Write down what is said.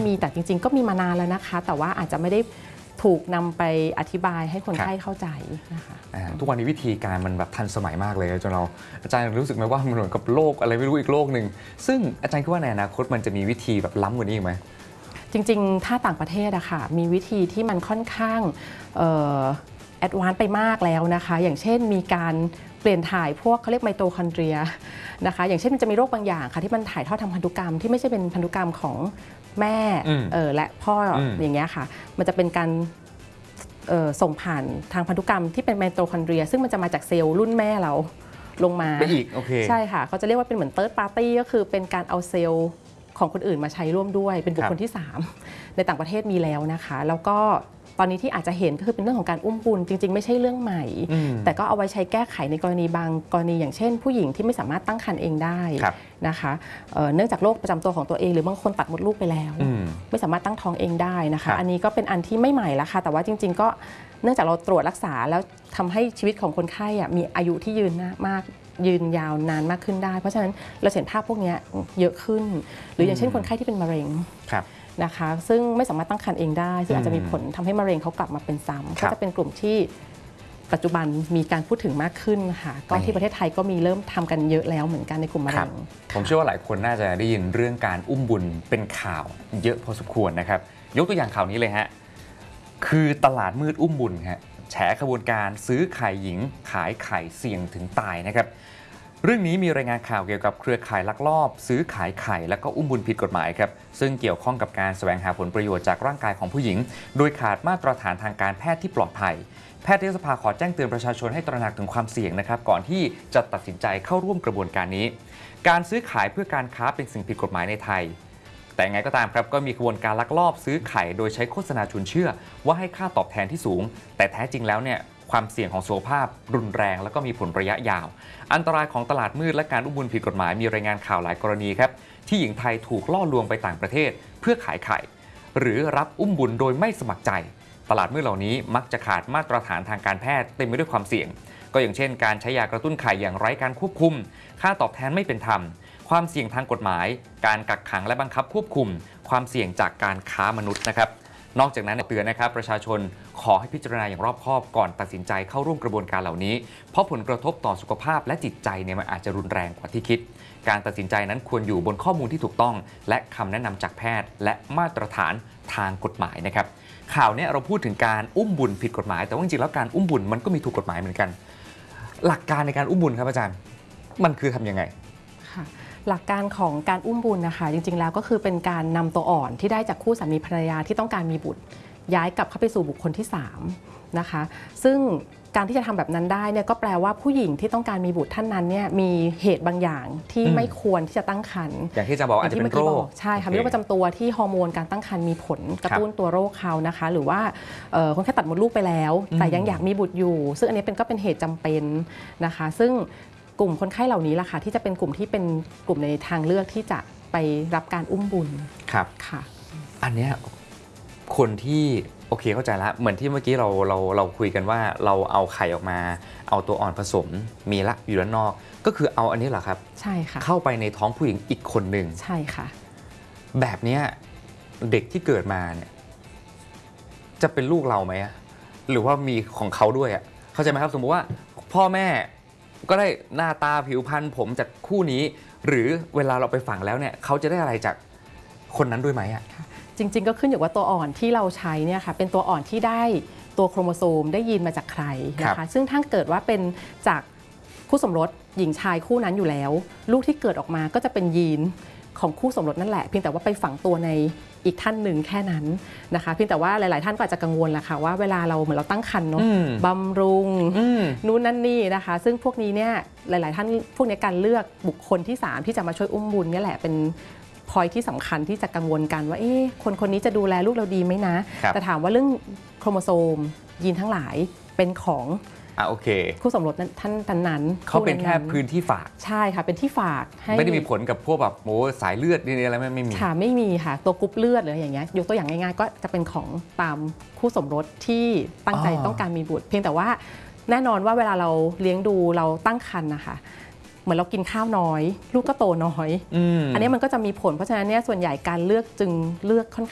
มีแต่จริงๆก็มีมานานแล้วนะคะแต่ว่าอาจจะไม่ได้ถูกนำไปอธิบายให้คนไข้เข้าใจนะคะทุกวันนี้วิธีการมันแบบทันสมัยมากเลยจนเราอาจารย์รู้สึกไหมว่ามันเหมือนกับโลกอะไรไม่รู้อีกโลกหนึ่งซึ่งอาจารย์คิดว่าในอนาคตมันจะมีวิธีแบบล้ำกว่านี้อีกไหมจริงๆถ้าต่างประเทศอะค่ะมีวิธีที่มันค่อนข้างแอดวานซ์ไปมากแล้วนะคะอย่างเช่นมีการเปลี่ยนถ่ายพวกเขาเรียกไมโตคอนเดรียนะคะอย่างเช่นมันจะมีโรคบางอย่างค่ะที่มันถ่ายทอดทางพันธุกรรมที่ไม่ใช่เป็นพันธุกรรมของแม่และพ่ออย่างเงี้ยค่ะมันจะเป็นการส่งผ่านทางพันธุกรรมที่เป็นไมโตคอนเดรียซึ่งมันจะมาจากเซลล์รุ่นแม่เราลงมาไปอีกโอเคใช่ค่ะเขาจะเรียกว่าเป็นเหมือนเติร์ดปาร์ตี้ก็คือเป็นการเอาเซลล์ของคนอื่นมาใช้ร่วมด้วยเป็นบุคคลที่3ในต่างประเทศมีแล้วนะคะแล้วก็ตอนนี้ที่อาจจะเห็นก็คือเป็นเรื่องของการอุ้มบุญจริงๆไม่ใช่เรื่องใหม่แต่ก็เอาไว้ใช้แก้ไขในกรณีบางกรณีอย่างเช่นผู้หญิงที่ไม่สามารถตั้งครรภ์เองได้นะคะเนื่องจากโรคประจำตัวของตัวเองหรือบางคนตัดมดลูกไปแล้วไม่สามารถตั้งท้องเองได้นะคะอันนี้ก็เป็นอันที่ไม่ใหม่แล้วค่ะแต่ว่าจริงๆก็เนื่องจากเราตรวจรักษาแล้วทำให้ชีวิตของคนไข้มีอายุที่ยืนยาวนานมากขึ้นได้เพราะฉะนั้นเราเห็นภาพพวกนี้เยอะขึ้นหรืออย่างเช่นคนไข้ที่เป็นมะเร็งนะคะซึ่งไม่สามารถตั้งครรภ์เองได้ซึ่งอาจจะมีผลทำให้มะเร็งเขากลับมาเป็นซ้ำก็จะเป็นกลุ่มที่ปัจจุบันมีการพูดถึงมากขึ้นค่ะก็ที่ประเทศไทยก็มีเริ่มทำกันเยอะแล้วเหมือนกันในกลุ่มมะเร็งผมเชื่อว่าหลายคนน่าจะได้ยินเรื่องการอุ้มบุญเป็นข่าวเยอะพอสมควรนะครับยกตัวอย่างข่าวนี้เลยฮะคือตลาดมืดอุ้มบุญฮะแฉขบวนการซื้อไข่หญิงขายไข่เสี่ยงถึงตายนะครับเรื่องนี้มีรายงานข่าวเกี่ยวกับเครือข่ายลักลอบซื้อขายไข่และก็อุ้มบุญผิดกฎหมายครับซึ่งเกี่ยวข้องกับการแสวงหาผลประโยชน์จากร่างกายของผู้หญิงโดยขาดมาตรฐานทางการแพทย์ที่ปลอดภัยแพทยสภาขอแจ้งเตือนประชาชนให้ตระหนักถึงความเสี่ยงนะครับก่อนที่จะตัดสินใจเข้าร่วมกระบวนการนี้การซื้อขายเพื่อการค้าเป็นสิ่งผิดกฎหมายในไทยแต่ไงก็ตามครับก็มีกระบวนการลักลอบซื้อไข่โดยใช้โฆษณาชวนเชื่อว่าให้ค่าตอบแทนที่สูงแต่แท้จริงแล้วเนี่ยความเสี่ยงของสุขภาพรุนแรงแล้วก็มีผลระยะยาวอันตรายของตลาดมืดและการอุ้มบุญผิดกฎหมายมีรายงานข่าวหลายกรณีครับที่หญิงไทยถูกล่อลวงไปต่างประเทศเพื่อขายไข่หรือรับอุ้มบุญโดยไม่สมัครใจตลาดมืดเหล่านี้มักจะขาดมาตรฐานทางการแพทย์เต็มไปด้วยความเสี่ยงก็อย่างเช่นการใช้ยากระตุ้นไข่อย่างไร้การควบคุมค่าตอบแทนไม่เป็นธรรมความเสี่ยงทางกฎหมายการกักขังและบังคับควบคุมความเสี่ยงจากการค้ามนุษย์นะครับนอกจากนั้นเตือนนะครับประชาชนขอให้พิจารณาอย่างรอบคอบก่อนตัดสินใจเข้าร่วมกระบวนการเหล่านี้เพราะผลกระทบต่อสุขภาพและจิตใจเนี่ยมันอาจจะรุนแรงกว่าที่คิดการตัดสินใจนั้นควรอยู่บนข้อมูลที่ถูกต้องและคำแนะนำจากแพทย์และมาตรฐานทางกฎหมายนะครับข่าวนี้เราพูดถึงการอุ้มบุญผิดกฎหมายแต่ว่าจริงๆแล้วการอุ้มบุญมันก็มีถูกกฎหมายเหมือนกันหลักการในการอุ้มบุญครับอาจารย์มันคือทำยังไงหลักการของการอุ้มบุญนะคะจริงๆแล้วก็คือเป็นการนำตัวอ่อนที่ได้จากคู่สามีภรรยาที่ต้องการมีบุตรย้ายกลับเข้าไปสู่บุคคลที่3นะคะซึ่งการที่จะทำแบบนั้นได้เนี่ยก็แปลว่าผู้หญิงที่ต้องการมีบุตรท่านนั้นเนี่ยมีเหตุบางอย่างที่ไม่ควรที่จะตั้งครรภ์อย่างที่จะบอกอาจจะเป็นโรคใช่ค่ะมีโรคประจำตัวที่ฮอร์โมนการตั้งครรภ์มีผลกระตุ้นตัวโรคเขานะคะหรือว่าคนแค่ตัดมดลูกไปแล้วแต่ยังอยากมีบุตรอยู่ซึ่งอันนี้ก็เป็นเหตุจำเป็นนะคะซึ่งกลุ่มคนไข้เหล่านี้ล่ะค่ะที่จะเป็นกลุ่มที่เป็นกลุ่มในทางเลือกที่จะไปรับการอุ้มบุญครับค่ะอันเนี้ยคนที่โอเคเข้าใจแล้วเหมือนที่เมื่อกี้เราคุยกันว่าเราเอาไข่ออกมาเอาตัวอ่อนผสมมีละอยู่ด้านนอกก็คือเอาอันนี้เหรอครับใช่ค่ะเข้าไปในท้องผู้หญิงอีกคนหนึ่งใช่ค่ะแบบเนี้ยเด็กที่เกิดมาเนี่ยจะเป็นลูกเราไหมหรือว่ามีของเขาด้วยเข้าใจไหมครับสมมติว่าพ่อแม่ก็ได้หน้าตาผิวพรรณผมจากคู่นี้หรือเวลาเราไปฝังแล้วเนี่ยเขาจะได้อะไรจากคนนั้นด้วยไหมจริงๆก็ขึ้นอยู่ว่าตัวอ่อนที่เราใช้เนี่ยค่ะเป็นตัวอ่อนที่ได้ตัวโครโมโซมได้ยีนมาจากใครนะคะซึ่งถ้าเกิดว่าเป็นจากคู่สมรสหญิงชายคู่นั้นอยู่แล้วลูกที่เกิดออกมาก็จะเป็นยีนของคู่สมรสนั่นแหละเพียงแต่ว่าไปฝังตัวในอีกท่านหนึ่งแค่นั้นนะคะเพียงแต่ว่าหลายๆท่านก็อาจจะกังวลแหละค่ะว่าเวลาเราเหมือนเราตั้งครรภ์เนาะบำรุงนู่นนั่นนี่นะคะซึ่งพวกนี้เนี่ยหลายๆท่านพวกนี้การเลือกบุคคลที่3ที่จะมาช่วยอุ้มบุญนี่แหละเป็นพอยที่สำคัญที่จะกังวลกันว่าคนนี้จะดูแลลูกเราดีไหมนะแต่ถามว่าเรื่องโครโมโซมยีนทั้งหลายเป็นของโอเคคู่สมรสท่านนั้นเขาเป็นแค่พื้นที่ฝากใช่ค่ะเป็นที่ฝากไม่ได้มีผลกับพวกแบบสายเลือดนี่อะไรไม่มีค่ะไม่มีค่ะตัวกรุ๊ปเลือดหรืออย่างเงี้ยยกตัวอย่างง่ายๆก็จะเป็นของตามคู่สมรสที่ตั้งใจต้องการมีบุตรเพียงแต่ว่าแน่นอนว่าเวลาเราเลี้ยงดูเราตั้งครรภ์นะคะเหมือนเรากินข้าวน้อยลูกก็โตน้อยอันนี้มันก็จะมีผลเพราะฉะนั้นเนี่ยส่วนใหญ่การเลือกจึงเลือกค่อน